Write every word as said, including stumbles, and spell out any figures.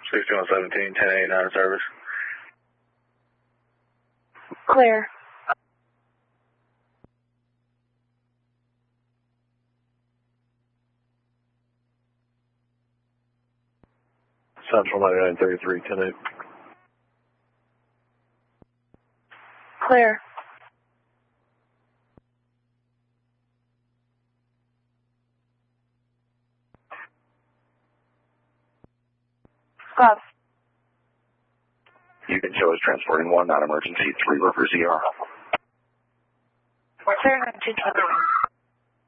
sixty-one seventeen, ten eighty-nine service. Clear. Central ninety-nine thirty-three, ten eight. Clear. Stop. You can show us transporting one, non-emergency, three Rivers E R. Clear nineteen twenty-one.